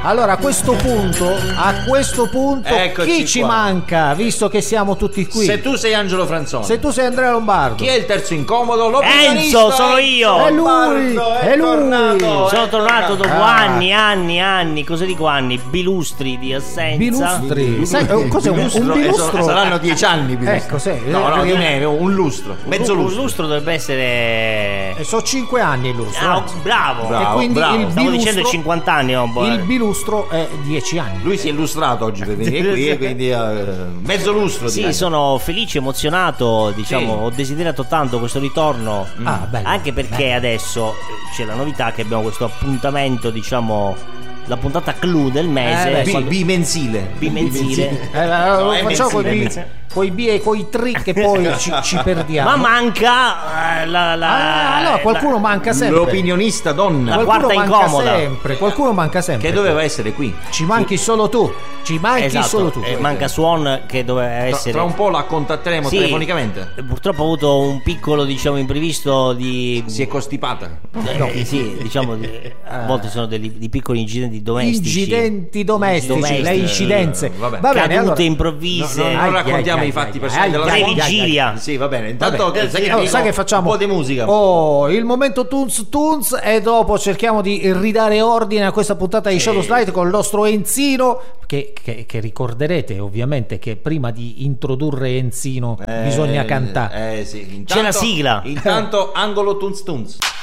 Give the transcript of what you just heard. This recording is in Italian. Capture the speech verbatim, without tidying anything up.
Allora a questo punto, a questo punto Eccoci chi ci qua. manca, visto che siamo tutti qui? Se tu sei Angelo Franzoni, Se tu sei Andrea Lombardo, chi è il terzo incomodo? Enzo, sono io. È lui, Lombardo, è lui. tornato, Sono è tornato dopo Ah. anni, anni, anni. Cosa dico anni? Bilustri di assenza. Bilustri. Sai, eh, cos'è un, un Eh, bilustro? sono- saranno dieci anni bilustro. Ecco, sì. No, no, Eh, di me, un lustro, mezzo Un lustro. lustro dovrebbe essere. Eh, sono cinque anni il lustro. Ah, eh. bravo. Bravo. E quindi bravo. il Stavo bilustro, dicendo cinquanta anni. Oh, boh. il bilustro è dieci anni. Lui si è illustrato oggi per venire qui e quindi eh, mezzo lustro. Sì, direi. sono felice, emozionato, diciamo, Sì. ho desiderato tanto questo ritorno. Ah, bello. Anche perché adesso eh, c'è la novità che abbiamo questo appuntamento, diciamo, la puntata clou del mese. Eh, beh, Bi- quando- bimensile. bimensile. Eh, allora, No, è facciamo coi mensile, B, è coi B e coi tri che poi ci, ci perdiamo. Ma manca eh, la, la, Ah, no, qualcuno la- manca sempre. L'opinionista donna La Qualcuno quarta manca incomoda. sempre. Qualcuno manca sempre. che doveva essere qui. Ci manchi solo tu. Ci manchi Esatto, solo tu. eh, manca Suon che doveva Tra, essere. tra un po' la contatteremo Sì, telefonicamente. Purtroppo ho avuto un piccolo, diciamo, imprevisto di. Si è costipata. Eh, sì, diciamo, di- a volte sono dei, di piccoli incidenti domestici. Incidenti domestici, Domestici. le incidenze. Eh, vabbè. Va bene, Cadute allora. improvvise. No, no, non Ai, raccontiamo ai, i fatti ai, personali ai, della ai, sua ai, vigilia. Sì, va bene. Intanto Vabbè, sai che, allora, dico? sai che facciamo? Un po' di musica. Oh, il momento Tunz Tunz e dopo cerchiamo di ridare ordine a questa puntata di Sì. Shadow Slide con il nostro Enzino che, che, che ricorderete ovviamente che prima di introdurre Enzino Eh, bisogna cantare. Eh sì. Intanto, C'è la sigla. Intanto angolo tunz tunz.